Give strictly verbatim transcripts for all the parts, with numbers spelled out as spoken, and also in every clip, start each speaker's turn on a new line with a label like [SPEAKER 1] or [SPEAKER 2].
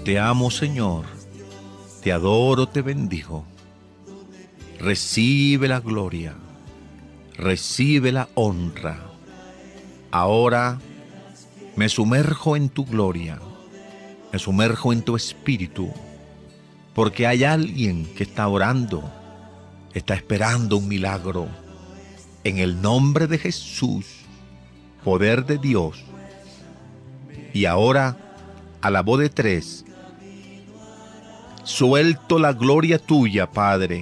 [SPEAKER 1] Te amo, Señor. Te adoro, te bendigo. Recibe la gloria. Recibe la honra. Ahora me sumerjo en tu gloria. Me sumerjo en tu espíritu. Porque hay alguien que está orando. Está esperando un milagro. En el nombre de Jesús. Poder de Dios. Y ahora, a la voz de tres, suelto la gloria tuya, Padre.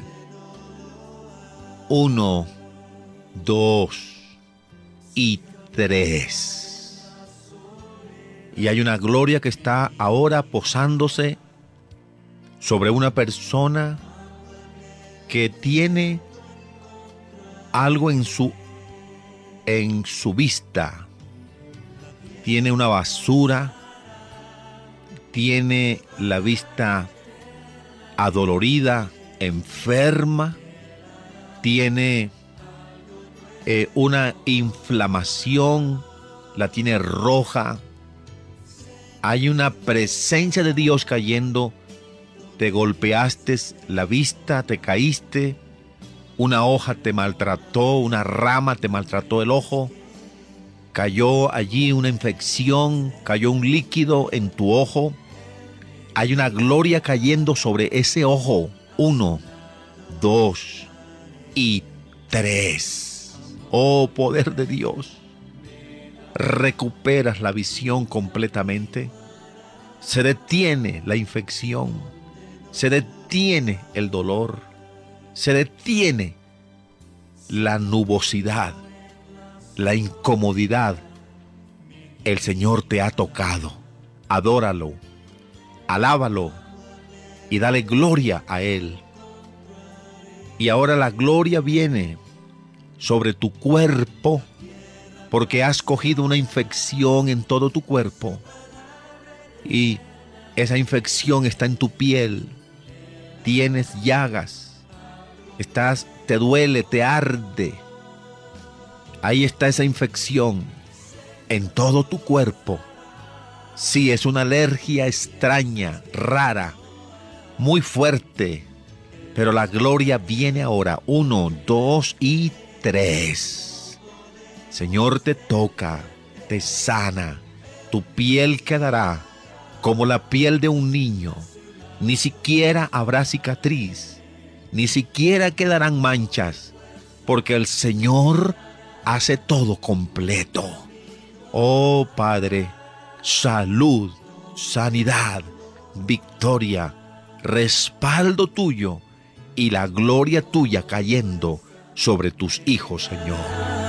[SPEAKER 1] Uno, dos y tres. Y hay una gloria que está ahora posándose sobre una persona que tiene algo en su, en su vista. Tiene una basura, tiene la vista adolorida, enferma, tiene eh, una inflamación, la tiene roja. Hay una presencia de Dios cayendo. Te golpeaste la vista, te caíste, una hoja te maltrató, una rama te maltrató el ojo. Cayó allí una infección, cayó un líquido en tu ojo. Hay una gloria cayendo sobre ese ojo. Uno, dos y tres. Oh, poder de Dios. Recuperas la visión completamente. Se detiene la infección. Se detiene el dolor. Se detiene la nubosidad. La incomodidad. El Señor te ha tocado. Adóralo, alábalo y dale gloria a Él. Y ahora la gloria viene sobre tu cuerpo, porque has cogido una infección en todo tu cuerpo. Y esa infección está en tu piel. Tienes llagas. Estás, te duele, te arde. Ahí está esa infección en todo tu cuerpo. Sí, es una alergia extraña, rara, muy fuerte. Pero la gloria viene ahora. Uno, dos y tres. Señor, te toca, te sana. Tu piel quedará como la piel de un niño. Ni siquiera habrá cicatriz. Ni siquiera quedarán manchas. Porque el Señor hace todo completo. Oh Padre, salud, sanidad, victoria, respaldo tuyo y la gloria tuya cayendo sobre tus hijos, Señor.